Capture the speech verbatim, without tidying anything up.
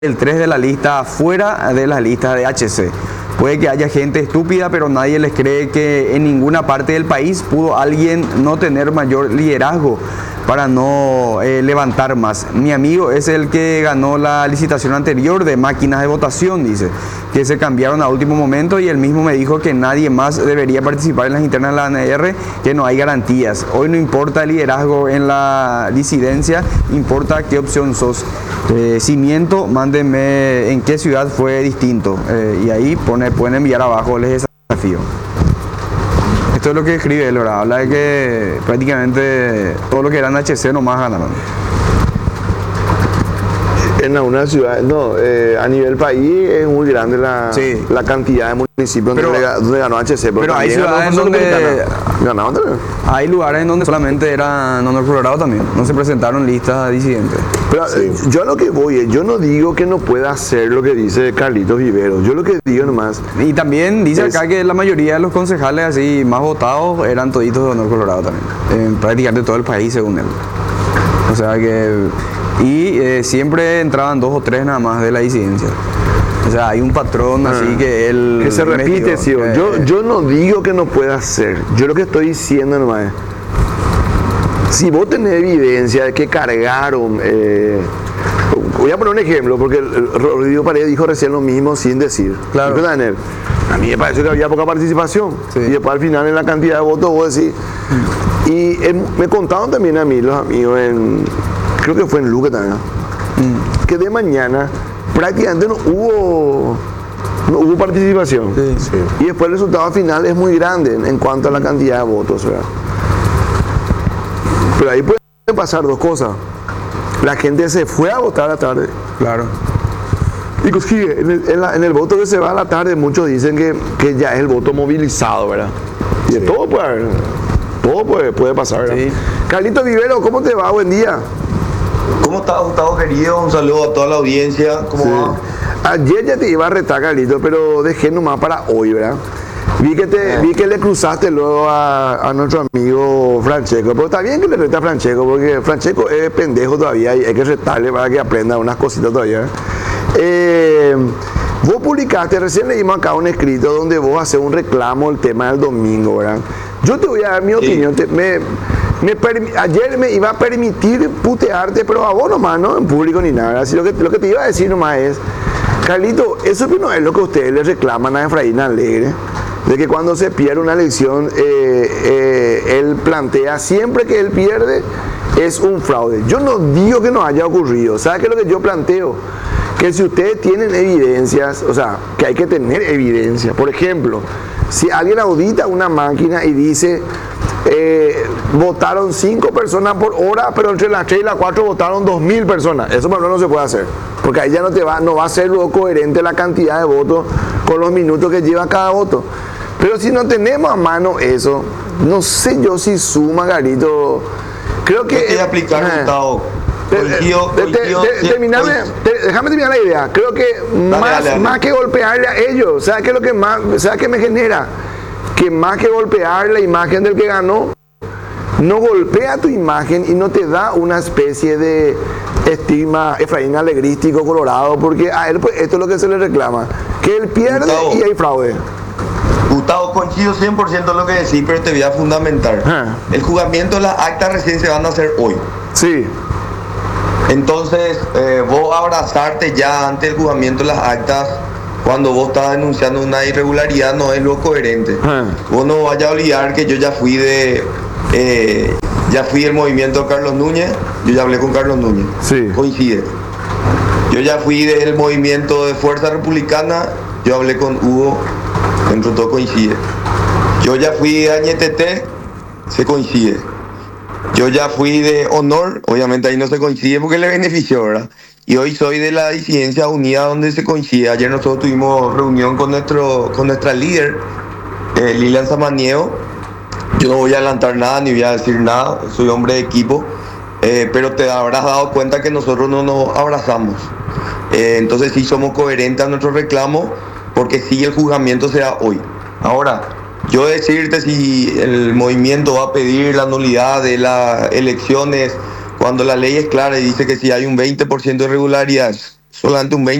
el tres de la lista fuera de la lista de H C. Puede que haya gente estúpida, pero nadie les cree que en ninguna parte del país pudo alguien no tener mayor liderazgo para no eh, levantar más. Mi amigo es el que ganó la licitación anterior de máquinas de votación, dice, que se cambiaron a último momento, y él mismo me dijo que nadie más debería participar en las internas de la A N R, que no hay garantías. Hoy no importa el liderazgo en la disidencia, importa qué opción sos. Eh, si miento, mándenme en qué ciudad fue distinto. Eh, y ahí pone, pueden enviar abajo, les desafío. Esto es lo que escribe él, ¿verdad? Habla de que prácticamente todo lo que eran H C nomás ganaron. En algunas ciudades, no, eh, a nivel país es muy grande la, sí. la cantidad de municipios pero, donde, donde ganó H C. Pero, pero hay ciudades donde... Ganaban también. Hay lugares en donde solamente eran honor colorado también, no se presentaron listas disidentes. Pero sí. Yo a lo que voy es, yo no digo que no pueda hacer lo que dice Carlitos Viveros, yo lo que digo nomás... Y también dice es, acá que la mayoría de los concejales así más votados eran toditos de honor colorado también, en prácticamente todo el país según él. O sea que... Y eh, siempre entraban dos o tres nada más de la disidencia. O sea, hay un patrón ah, así que él... Que se repite, sí. Eh, yo, yo no digo que no pueda ser. Yo lo que estoy diciendo nomás es... Si vos tenés evidencia de que cargaron... Eh, voy a poner un ejemplo, porque Rodrigo Paredes dijo recién lo mismo sin decir. Claro. Daniel, a mí me parece que había poca participación. Sí. Y después al final en la cantidad de votos vos decís... Mm. Y eh, me contaron también a mí los amigos en... Creo que fue en Luque también, mm. que de mañana prácticamente no hubo no hubo participación. Sí, sí. Y después el resultado final es muy grande en, en cuanto a la cantidad de votos, ¿verdad? Pero ahí pueden pasar dos cosas. La gente se fue a votar a la tarde. Claro. Y consigue, en el, en, la, en el voto que se va a la tarde, muchos dicen que, que ya es el voto movilizado, ¿verdad? Y de sí. todo puede haber, todo puede, puede pasar, ¿verdad? Sí. Carlitos Vivero, ¿cómo te va? Buen día. ¿Cómo estás, Gustavo, querido? Un saludo a toda la audiencia. ¿Cómo sí. va? Ayer ya te iba a retar, Carlito, pero dejé nomás para hoy, ¿verdad? Vi que, te, vi que le cruzaste luego a, a nuestro amigo Francesco. Pero está bien que le reta a Francesco, porque Francesco es pendejo todavía y hay que retarle para que aprenda unas cositas todavía. Eh, vos publicaste, recién leímos acá un escrito donde vos haces un reclamo del tema del domingo, ¿verdad? Yo te voy a dar mi sí. opinión. Te, me, Me ayer me iba a permitir putearte, pero a vos nomás, no en público ni nada. Así lo que, lo que te iba a decir nomás es, Carlito, eso no es lo que ustedes le reclaman a Efraín Alegre, de que cuando se pierde una elección, eh, eh, él plantea siempre que él pierde es un fraude. Yo no digo que no haya ocurrido. ¿Sabes qué es lo que yo planteo? Que si ustedes tienen evidencias, o sea, que hay que tener evidencia. Por ejemplo, si alguien audita una máquina y dice... Eh, votaron cinco personas por hora, pero entre las tres y las cuatro votaron dos mil personas. Eso por ejemplo no se puede hacer, porque ahí ya no te va, no va a ser luego coherente la cantidad de votos con los minutos que lleva cada voto. Pero si no tenemos a mano eso, no sé yo si suma, Garito. Creo que... Hay que aplicar, eh, Gustavo. Coincido, te, te, coincido, te, terminame, te, déjame terminar la idea. Creo que dale, más, dale, dale. más que golpearle a ellos, ¿sabes qué es lo que más, sabes qué me genera? Que más que golpear la imagen del que ganó, no golpea tu imagen y no te da una especie de estigma Efraín alegrístico colorado, porque a él pues esto es lo que se le reclama, que él pierde Gustavo, y hay fraude. Gustavo, coincido cien por ciento en lo que decís, pero te voy a fundamentar. Ah. El juzgamiento de las actas recién se van a hacer hoy. Sí. Entonces, eh, vos abrazarte ya ante el juzgamiento de las actas cuando vos estás denunciando una irregularidad no es lo coherente. Ah. Vos no vayas a olvidar que yo ya fui de eh, ya fui del movimiento de Carlos Núñez, yo ya hablé con Carlos Núñez. Sí. Coincide. Yo ya fui del movimiento de Fuerza Republicana, yo hablé con Hugo, dentro de todo coincide. Yo ya fui de Añetete, se coincide. Yo ya fui de Honor, obviamente ahí no se coincide porque le benefició, ¿verdad? Y hoy soy de la disidencia unida donde se coincide. Ayer nosotros tuvimos reunión con nuestro con nuestra líder, eh, Lilian Samaniego. Yo no voy a adelantar nada ni voy a decir nada, soy hombre de equipo, eh, pero te habrás dado cuenta que nosotros no nos abrazamos. Eh, entonces sí somos coherentes a nuestro reclamo porque sí el juzgamiento será hoy. Ahora, yo decirte si el movimiento va a pedir la nulidad de las elecciones cuando la ley es clara y dice que si hay un veinte por ciento de irregularidades, solamente un veinte